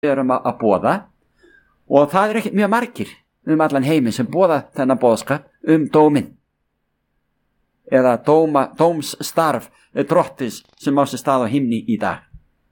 við erum að boða, og það ekki mjög margir allan heiminn sem boða þennan boðskap dóminn eða dómsstarf drottins sem á sér stað á himni í dag.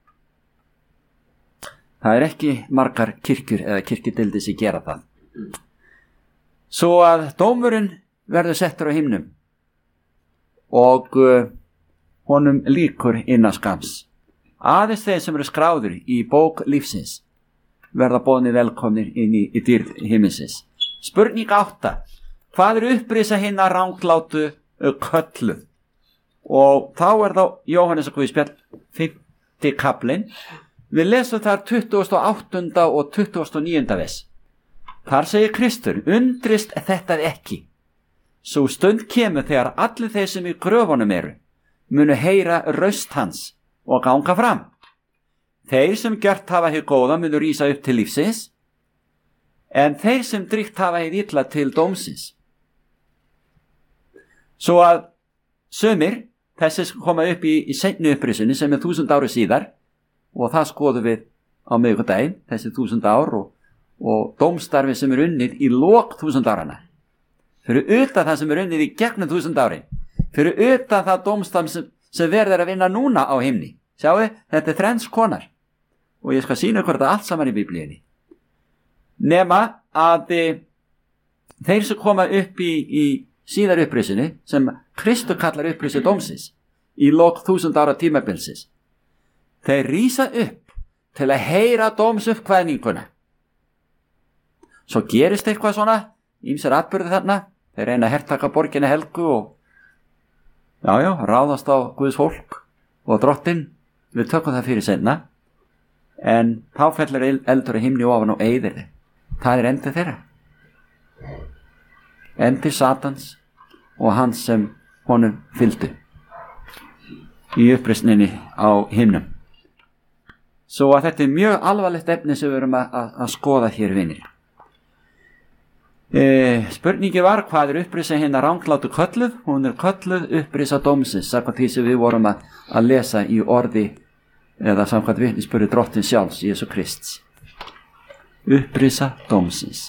Það ekki margar kirkjur eða kirkjudeildir sem gera það. Svo að dómurinn verður settur á himnum og honum lýkur innan skams. Aðeins þeir sem eru skráður í bók lífsins verða boðnir velkomnir inn í dýrð himinsins. Spurning 8. Hvað upprisa hinna ranglátu kölluð? Og þá þá Jóhannes og Guðspjall 5. kaflinn. Við lesum þar 28. og 29. vers. Þar segir Kristur: undrist þetta ekki. Sú stund kemur þegar allir þeir sem í gröfunum eru munu heyra raust hans og ganga fram. Þeir sem gjört hafa hið góða munu rísa upp til lífsins, en þeir sem drygt hafa hið illa til dómsins. Svo að sumir, þessi koma upp í seinni upprisunni sem 1000 ári síðar, og það skoðum við á miðvikudaginn, þessi 1000 ár og dómstarfi sem unnið í lok 1000 árana. Fyrir utan það sem unnið í gegnum 1000 árin, fyrir utan það dómstarf sem verður að vinna núna á himni. Sjáu, þetta þrenns konar, og ég skal sýna ykkur þetta allt saman í Biblíunni. Nema að þeir sem koma upp í síðar upprisunni, sem Kristur kallar upprisu dómsins í lok 1000 ára tímabilsins, þeir rísa upp til að heyra dómsuppkvæðninguna. Svo gerist eitthvað svona, ýmsir atburðir þarna, þeir reyna að hertaka borginni Helgu og ráðast á Guðs fólk og drottinn, við tökum það fyrir seinna, en þá fellur eldur í himni ofan og eyðir þeim. Það endið þeirra. Endið Satans og hans sem honum fylgdu í uppreisninni á himnum. Svo að þetta mjög alvarlegt efni sem við erum að skoða hér, vinir. Spurningi var: hvað upprisa hinna ranglátu kölluð? Hún kölluð upprisa dómsins, samkvæmt því sem við vorum að lesa í orði eða samkvæmt vitnisburði drottins sjálfs, Jesú Krists. Upprisa dómsins.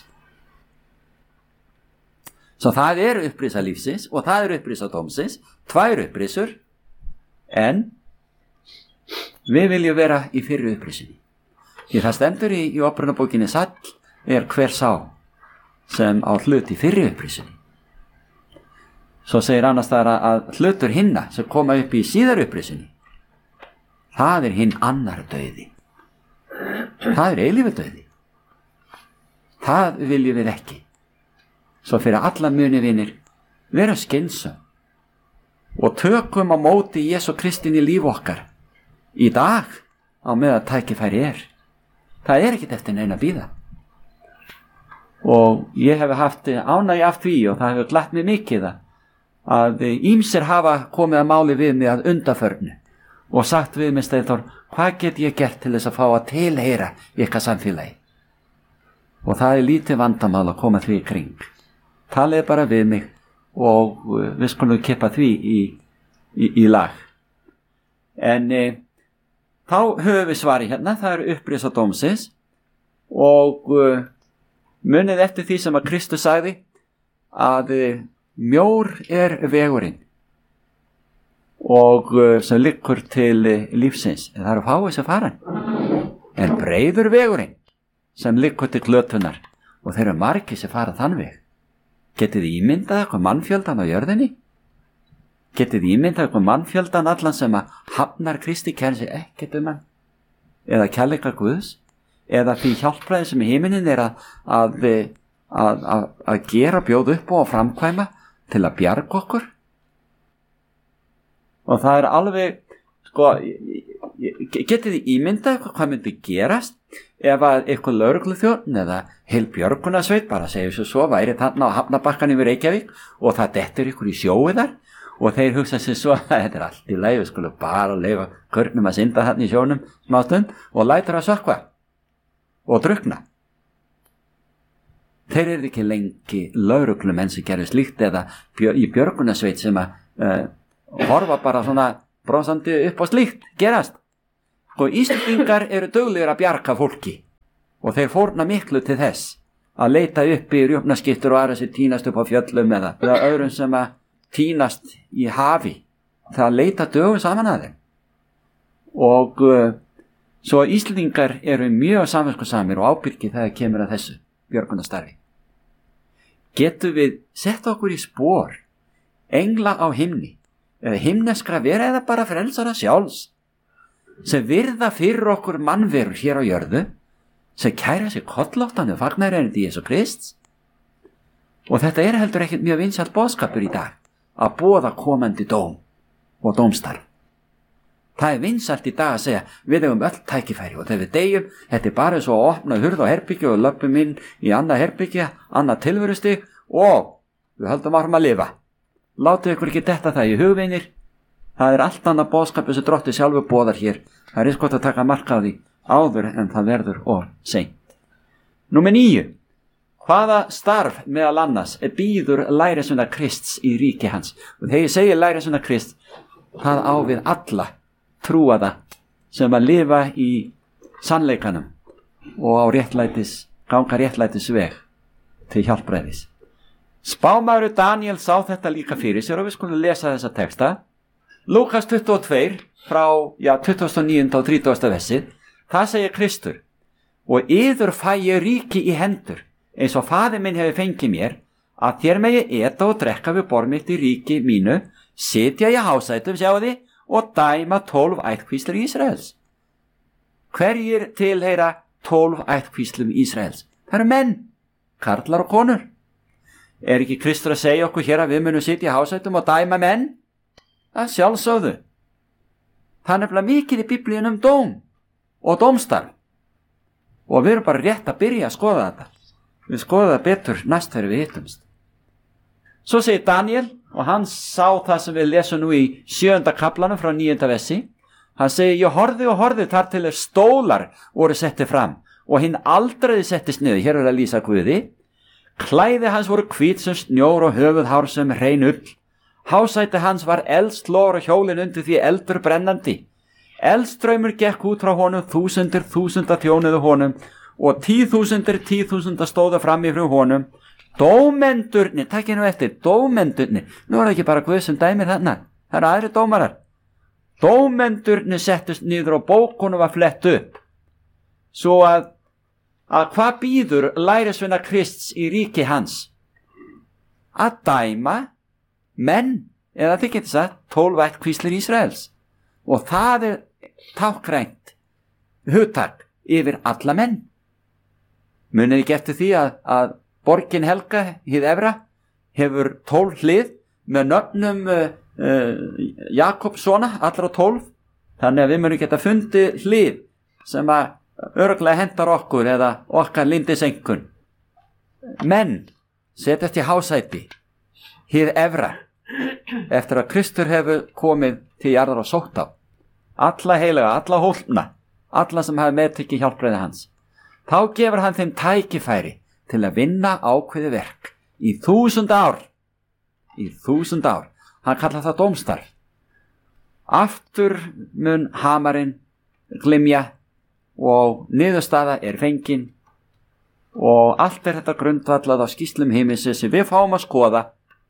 Svo það upprisa lífsins og það upprisa dómsins, tvær upprisur, en við viljum vera í fyrri upprisinni. Því það stendur í Opinberunarbókinni: sæll hver sá sem á hlut í fyrri upprisinni. Svo segir annars þar að hlutur hinna sem koma upp í síðar upprisinni, það hinn annar dauði. Það eilífur dauði. Það viljum við ekki. Svo fyrir alla muni, vinir, vera skynsöm og tökum á móti Jesú Kristin í líf okkar í dag á meðan tækifæri Það ekkert eftir neina að bíða. Og ég hef haft ánægju af því, og það hefur glatt mig mikið, að ýmsir hafa komið að máli við mig að undanförnu og sagt við mig: Steinþór, hvað get ég gert til þess að fá að tilheyra ykkar samfélagi? Og það lítið vandamál að koma því í kring. Talið bara við mig og við skulum kippa því í lag. En þá höfum við svari hérna. Það upprisa dómsins, og munið eftir því sem að Kristus sagði að mjór vegurinn og sem liggur til lífsins, en það fáið sem fara, en breiður vegurinn sem liggur til glötunar, og þeir margir sem fara þann veg. Getið þið ímyndað eitthvað mannfjöldan á jörðinni? Getið þið ímyndað eitthvað mannfjöldan allan sem að hafnar Kristi, kæri sig ekkert hann, eða kærleika Guðs, eða því hjálpræði sem í himinin að gera, bjóða upp og framkvæma til að bjarga okkur? Og það alveg, getið þið ímyndað hvað myndi gerast ef að eitthvað lögregluþjónn eða heil björgunarsveit, bara segjum svo, væri þarna á hafnabakkanum við Reykjavík og það dettur ykkur í sjóið þar, og þeir hugsa sér svo að þetta allt í lagi, við skulum bara leyfa körnum að synda þarna í sjónum smástund og lætur að sökkva og drukna. Þeir ekki lengi lögreglumenn sem gerðu slíkt, eða í björgunarsveit sem að horfa bara svona brosandi upp á slíkt gerast. Og Íslendingar duglegir að bjarga fólki og þeir fórna miklu til þess að leita upp í rjúpnaskiptur og aðra sem tínast upp á fjöllum eða öðrum sem að tínast í hafi. Það leita dögum saman að þeim. Og svo Íslendingar eru mjög samviskusamir og ábyrgir þegar kemur að þessu björgunarstarfi. Getum við sett okkur í spor engla á himni eða himneskra vera eða bara frelsara sjálfs sem virða fyrir okkur mannverur hér á jörðu, sem kæra sig kollóttan og fagnaðarerindi Jesú Krists? Og þetta er heldur ekkert mjög vinsæll boðskapur í dag, að boða komandi dóm og dómstarf. Það er vinsælt í dag að segja, við eigum öll tækifæri og þegar við deyjum, þetta er bara svo að opna hurð á herbyggju og löpum inn í annað herbyggja, annað tilverustig og við höldum áfram að lifa. Látið ykkur ekki detta það í hugvinir. Það er allt annað boðskapur sem Drottinn sjálfur boðar hér. Það er eins gott að taka mark á því áður en það verður of seint. Númer 9. Hvaða starf meðal annars býður lærisveina Krists í ríki hans? Og þegar ég segi lærisveina Krist, það á við alla trúaða sem að lifa í sannleikanum og á ganga réttlætis veg til hjálpræðis. Spámaður Daniel sá þetta líka fyrir sér og við skulum lesa þessa texta. Lúkas 22 frá 29. og 30. versið. Það segir Kristur: og yður fæ ég ríki í hendur, eins og faðir minn hefur fengið mér, að þér megi eta og drekka við borð mitt í ríki mínu, sitja í hásætum, sjáðu, og dæma 12 ættkvíslar Ísraels. Hverjir tilheyra 12 ættkvíslum Ísraels? Það eru menn, karlar og konur. Er ekki Kristur að segja okkur hér að við munum sitja í hásætum og dæma menn? Það sjálfsögðu. Það er nefnilega mikið í Biblíunum dóm og dómstarf. Og við erum bara rétt að byrja að skoða þetta. Við skoðum það betur næst þegar við hittumst. Svo segir Daniel, og hann sá það sem við lesum nú í 7. kaplanum frá 9. versi. Hann segir, ég horfði og horfði þar til stólar voru settið fram og hinn aldraði settist niður. Hér er að lýsa Guði. Klæði hans voru hvít sem snjór og höfuðhár sem hrein ull. Hásæti hans var eldslór og hjólin undir því eldur brennandi. Eldstraumur gekk út frá honum, þúsundir þjónuðu honum og 10.000 stóðu fram í frá honum. Dómendurnir, takk nú eftir, dómendurnir, nú er það ekki bara Guð sem dæmir þarna, það eru aðri dómarar. Dómendurnir settust niður og bókunum var flett upp. Svo að hvað býður lærisveina Krists í ríki hans? Að dæma menn, eða þið getur sagt 12 ættkvíslir Ísraels. Og það er tákrænt hugtak yfir alla menn. Munið ekki eftir því að borgin Helga, hið Efra, hefur 12 hlið með nöfnum Jakobssona, allra 12. Þannig að við munum geta fundið hlið sem að örugglega hentar okkur eða okkar lindisenkun. Menn setjast í hásæti, hið Efra, eftir að Kristur hefur komið til jarðar og sótt á. Alla heilaga, alla hólpna, alla sem hafa meðtekið hjálpræði hans. Þá gefur hann þeim tækifæri til að vinna ákveði verk í 1000 ár. Í 1000 ár. Hann kallar það dómstarf. Aftur mun hamarinn glymja og niðurstaða er fengin og allt er þetta grundvallað á skýrslum himinsins sem við fáum að skoða.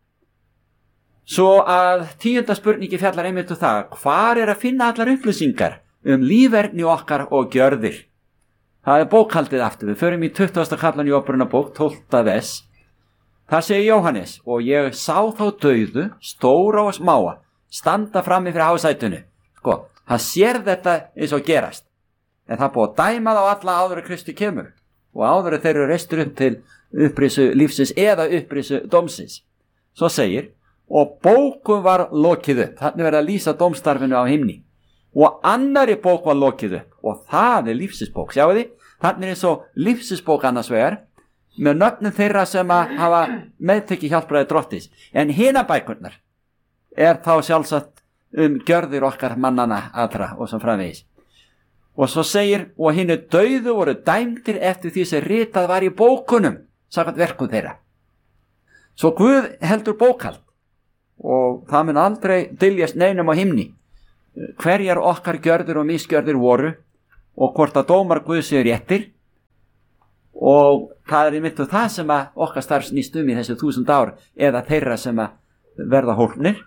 Svo að 10. spurningi fjallar einmitt það, hvar er að finna allar upplýsingar líferni okkar og gjörðir? Það er bókhaldið aftur, við förum í 20. kaplan í Opinberunarbók, 12. vers. Það segir Jóhannes, og ég sá þá dauðu, stóra og smáa, standa frammi fyrir hásætunu. Sko, það sér þetta eins og gerast. En það búið að dæma þá alla áður að Kristi kemur og áður að þeir eru reistur upp til upprisu lífsins eða upprisu dómsins. Svo segir, og bókum var lokið upp. Þannig verið að lýsa dómstarfinu á himni. Og annari bók var lokið upp og það er lífsins-bók. Sjáu þið? Þannig er eins og lífsins-bók annars vegar með nöfnum þeirra sem að hafa meðtekið hjálpræði Drottins. En hina bækurnar er þá sjálfsagt gjörðir okkar mannana allra og sem framvegis. Og svo segir, og hinnu dauðu voru dæmdir eftir því sem ritað var í bókunum, samkvæmt verkum þeirra. Svo Guð heldur bókhald og það mun aldrei dyljast neinum á himni hverjar okkar gjörðir og misgjörðir voru og hvort að dómar Guð séu réttir. og það einmitt það sem að okkar starf snýst í þessu 1000 ár eða þeirra sem að verða hólpnir.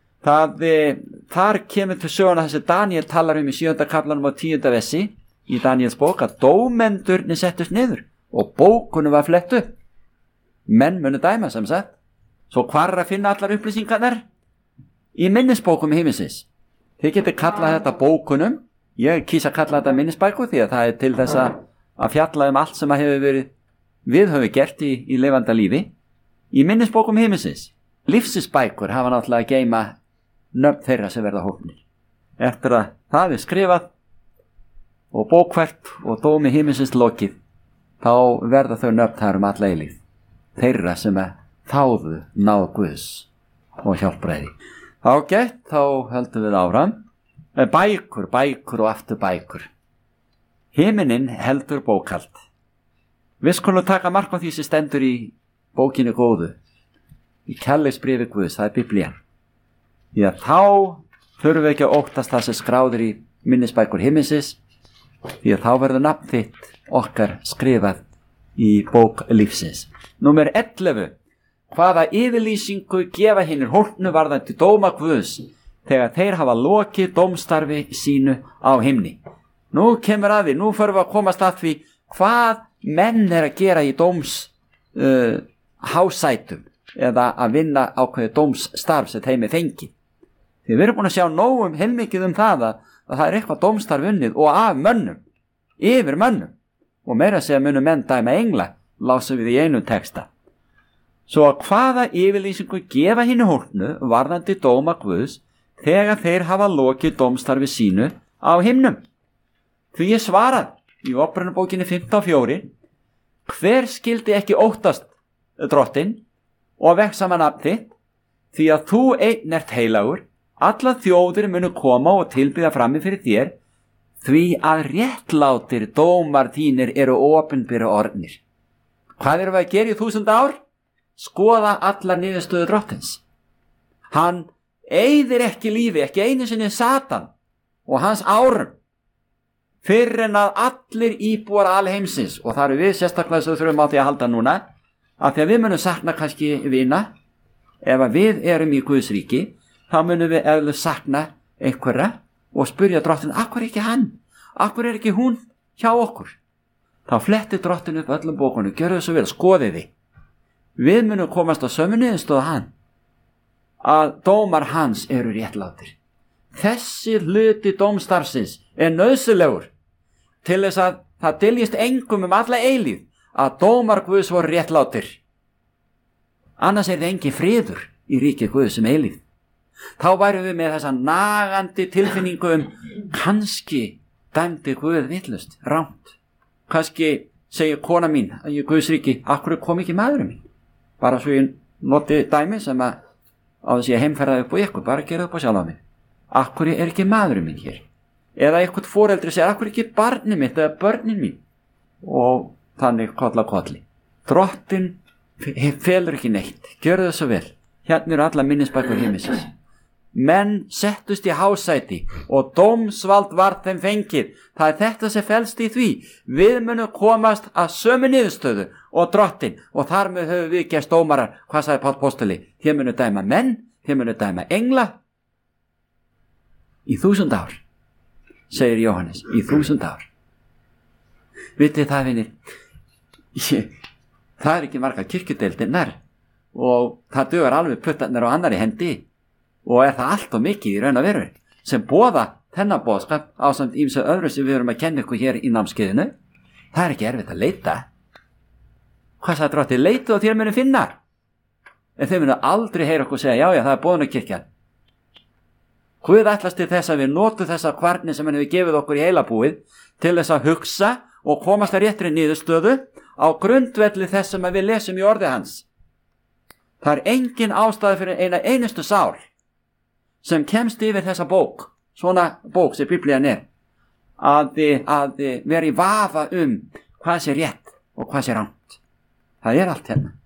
Þar kemur til söguna þessi Daniel talar í 7. kaflanum á 10. versi í Daniels bók að dómendurnir settust niður og bókunum var flett upp. Menn munu dæma sem sagt. Svo hvar að finna allar upplýsingarnar? Í minnisbókum himinsins. Þið getur kallað þetta bókunum. Ég kýs að kalla þetta minnisbækur því að það til þess að fjalla allt sem að hefur verið við höfum gert í lifanda lífi. Í minnisbókum himinsins. Lífsins-bækur hafa náttúrulega að geyma nöfn þeirra sem verða hólpnir. Eftir að það skrifað og bókvært og dómi himinsins lokið, þá verða þau nöfn þar alla eilífð. Þeirra sem þáðu náð Guðs og hjálpræði. Þá höldum við áfram. Bækur og aftur bækur. Himinin heldur bókhald. Við skulum taka mark á því sem stendur í bókinni góðu. Í kærleiksbréfi Guðs, það Biblían. Því að þá þurfum við ekki að óttast það sem skráður í minnisbækur himinsins, því að þá verður nafn þitt okkar skrifað í bók lífsins. Númer 11. Hvaða yfirlýsingu gefa hinir hólpnu varðandi dóma Guðs þegar þeir hafa lokið dómstarfi sínu á himni? Nú kemur að því, nú förum við að komast að því hvað menn að gera í hásætum eða að vinna ákveði dómsstarf sem þeim fengið. Því við erum búin að sjá nóg heilmikið það að það eitthvað dómstarf unnið og af mönnum, yfir mönnum, og meira að segja munu menn dæma engla, lásum við í einum texta. Svo að hvaða yfirlýsingu gefa hinni hólpnu varðandi dóma Guðs þegar þeir hafa lokið dómstarfi sínu á himnum? Því ég svarað í Opinberunarbókinni 15:4, hver skildi ekki óttast drottinn og vegsama nafn þitt, því að þú einn ert heilagur, alla þjóðir munu koma og tilbyða frammi fyrir þér, því að réttlátir dómar þínir eru opinberu orðnir. Hvað erum við að gera í 1000 ár? Skoða allar niðurstöðu drottins. Hann eyðir ekki lífi, ekki einu sinni Satan og hans árum, fyrir en að allir íbúar alheimsins, og það eru við sérstaklega sem þurfum á því að halda núna, af því að við munum sakna kannski vina, ef að við erum í Guðs ríki, þá munum við eflaust sakna einhverja og spyrja drottin, akkur ekki hann, akkur ekki hún hjá okkur? Þá flettir drottin upp öllum bókunum, gjörðu svo vel, skoðið þið. Við munum komast á sömu niðurstöðu hann, að dómar hans eru réttlátir. Þessi hluti dómstarfsins nauðsynlegur til þess að það dyljist engum alla eilífð að dómar Guðs voru réttlátir. Annars það engin friður í ríkið Guðs eilífð. Þá værum við með þessa nagandi tilfinningu kannski dæmdi Guð vitlaust, rangt. Kannski segir kona mín í Guðs ríki, akkur kom ekki maðurinn minn? Bara svo ég noti dæmi sem að á þess að heimferða upp á ykkur, bara gera upp á sjálf á mig. Akkur ekki maðurinn minn hér? Eða eitthvað foreldri segir, akkur ekki barnið mitt eða börnin mín? Og þannig koll á kolli. Drottinn felur ekki neitt, gjörðu það svo vel. Hérna eru alla minnisbækur himinsins. Menn settust í hásæti og dómsvald var þeim fengið. Það þetta sem felst í því. Við munum komast að sömu niðurstöðu og drottinn, og þar með höfum við gerst dómarar. Hvað sagði Páll postuli? Þér munum dæma menn, þér munum dæma engla. Í 1000 ár, segir Jóhannes, í 1000 ár. Vitið það, vinir, það ekki margar kirkjudeildirnar og það dugar alveg puttarnir á annari hendi, og það allt og mikið í raun og veru sem boða þennan boðskap ásamt ýmsu öðru sem við erum að kenna ykkur hér í námskeiðinu. Það ekki erfitt að leita. Hvað sagði drottinn? Leitið og þér munu finna. En þau munu aldrei heyra okkur segja, já, það er boðunarkirkjan. Guð ætlast til þess að við notum þessa kvarni sem hann hefur gefið okkur í heilabúið til þess að hugsa og komast að réttri niðurstöðu á grundvelli þess sem við lesum í orði hans. Það er engin ástæða fyrir eina einustu sál sem kemst yfir þessa bók, svona bók sem Biblían að vera í vafa hvað sé rétt og hvað sé rangt. Það er allt hérna.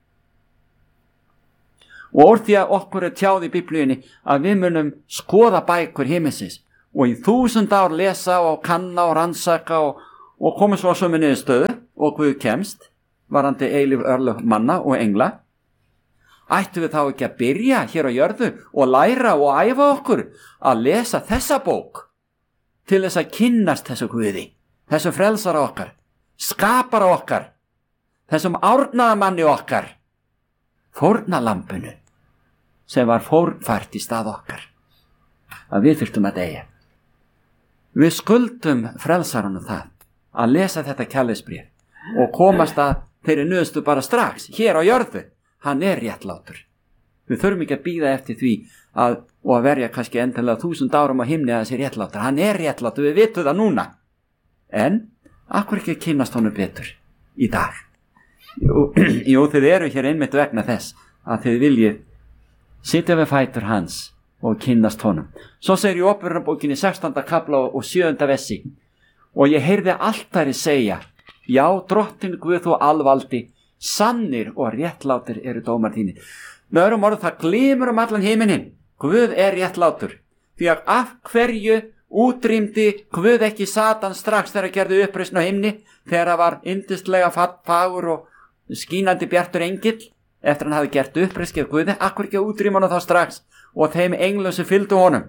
Og úr því að okkur tjáð í Biblíunni að við munum skoða bækur himinsins og í 1000 ár lesa og kanna og rannsaka og koma svo að sömu niðurstöðu og Guð kemst varandi eilíf örlög manna og engla, ættum við þá ekki að byrja hér á jörðu og læra og æfa okkur að lesa þessa bók til þess að kynnast þessu Guði, þessu frelsara okkar, skapara okkar, þessum árnaðamanni okkar, fórnalambinu sem var fórnfært í stað okkar, að við þurftum að deyja. Við skuldum frelsaranum það að lesa þetta kærleiksbréf og komast að þeirri niðurstöðu bara strax hér á jörðu. Hann er réttlátur. Við þurfum ekki að bíða eftir því og að verja kannski endilega 1000 árum á himni að þessi réttlátur. Hann er réttlátur, við vitum það núna. En akkur ekki að kynnast honum betur í dag? Jú, þið eru hér einmitt vegna þess að þið viljið sitja við fætur hans og kynnast honum. Svo segir í Åpenbararbókinni 16. kafla og 7. versi: og ég heyrði altari segja, já, drottin Guð og alvaldi, sannir og réttlátir eru dómar þínir. Með öðrum orðum, það glymur allan heiminin. Guð er réttlátur. Því að af hverju útrýmdi Guð ekki Satan strax þegar gerði uppreisn á himni, þegar það var yndislega fagur og skínandi bjartur engill, eftir hann hafi gert uppreisn gegn Guði? Akkur ekki að útrýma hann þá strax og þeim englum sem fylgdu honum?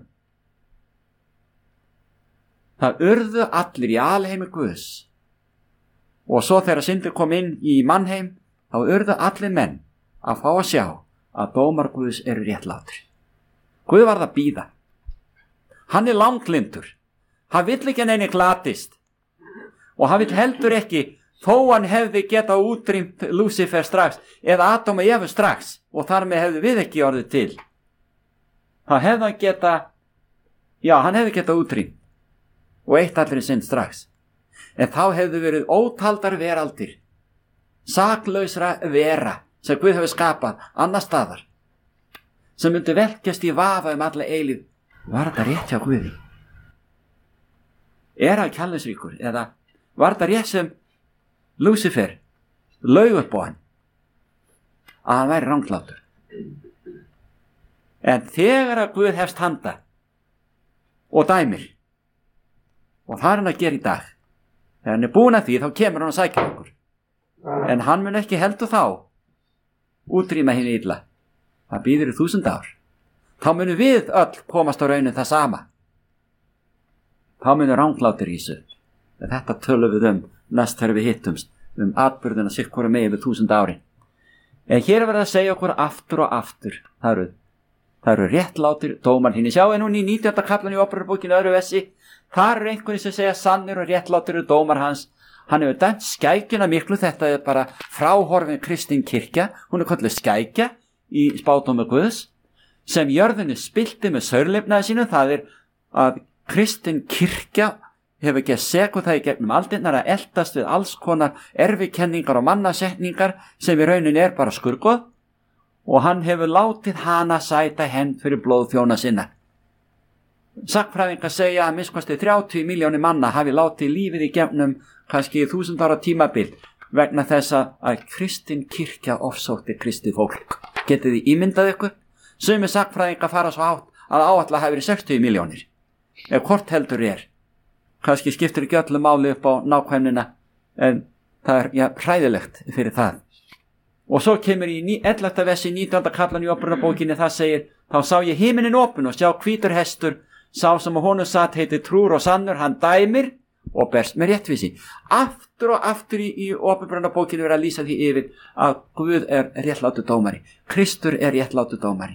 Það urðu allir í alheimi Guðs, og svo þegar syndir kom inn í mannheim, þá urðu allir menn að fá að sjá að dómar Guðs eru réttlátir. Guð varð að bíða. Hann er langlyndur. Hann vill ekki að neini glatist, og hann vill heldur ekki, þó hann hefði getað útrýmt Lúsifer strax eða Adam og Evu strax, og þar með hefði við ekki orðið til. Það hefði hann hann hefði getað útrýmt og eitt allir synd strax. En þá hefðu verið ótaldar veraldir, saklausra vera sem Guð hefur skapað annar staðar, sem myndi velkjast í vafa alla eilíð. Var þetta rétt hjá Guði? Er hann kærleiksríkur? Eða var þetta rétt sem Lúsifer laug upp á hann, að hann væri ranglátur? En þegar að Guð hefst handa og dæmir, og það er hann að gera í dag, þegar hann er búin að því, þá kemur hann að sækja okkur. En hann mun ekki heldur þá útrýma hinn illa. Það býður í 1000 ár. Þá munum við öll komast á raunin það sama. Þá munum ranglátir í þessu. Þetta tölum við næst þegar við hittumst, atburðina sitt hvora megin við 1000 árin. En hér verður að segja okkur aftur og aftur, það eru réttlátir dómar þínir. Sjáu nú í 19. kaflan í Åpenbararbókinni öðru versi, þar eru einhverjir sem segja sannir og réttlátir eru dómar hans. Hann hefur dæmt skækjuna miklu. Þetta er bara fráhorfin kristin kirkja, hún er kölluð skækja í spádómi Guðs, sem jörðinni spilti með saurlifnaði sínum. Það er að kristin kirkja hefur ekki að segja það í gegnum aldirnar að eldast við alls konar erfikenningar og mannasetningar sem í raunin er bara skurgoð, og hann hefur látið hana sæta hend fyrir blóðþjóna sinna. Sagnfræðingar segja að minnst 30 milljónir manna hafi látið lífið í gegnum kannski 1000 ára tímabil vegna þess að kristin kirkja ofsótti kristið fólk. Getið þið ímyndað ykkur? Sumir sagnfræðingar fara svo hátt að áætla hafi verið 60 milljónir. Ef hvort heldur er. Kannski skiptir ekki öllu máli upp á nákvæmnina, en það er hræðilegt fyrir það. Og svo kemur í 11. versi 19. kaflan í Åpenbararbókinni, það segir: þá sá ég himinin opinn og sjá hvítur hestur, sá sem á honum satt heitir trúr og sannur, hann dæmir og berst með réttvísi. Aftur og aftur í Åpenbararbókinni verið að lýsa því yfir að Guð er réttlátur dómari. Kristur er réttlátur dómari.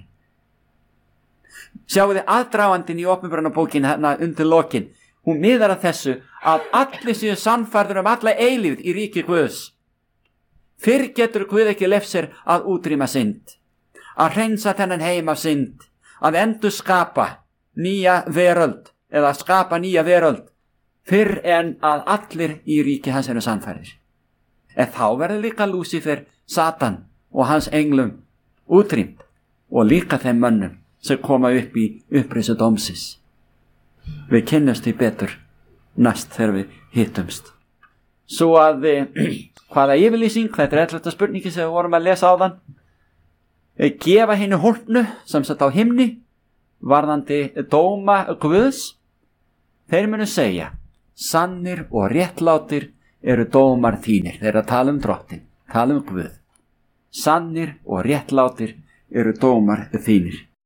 Sjáu þið aðdragandinn í Åpenbararbókinni hérna undir lokin. Hún miðar að þessu að allir séu sannfærðir alla eilífð í ríki Guðs. Fyrr getur Guð ekki leyft sér að útrýma synd, að hreinsa þennan heim af synd, að endurskapa nýja veröld eða skapa nýja veröld, fyrr en að allir í ríki hans eru sannfærðir. En þá verður líka Lúsifer, Satan og hans englum útrýmt, og líka þeim mönnum sem koma upp í upprisu dómsins. Við kynnumst því betur næst þegar við hittumst. Svo að hvaða yfirlýsing, þetta er 11. spurningi sem við vorum að lesa áðan, gefa henni hólpnu sem satt á himni varðandi dóma Guðs. Þeir munu segja: sannir og réttlátir eru dómar þínir. Þeir að tala drottin, tala Guð. Sannir og réttlátir eru dómar þínir.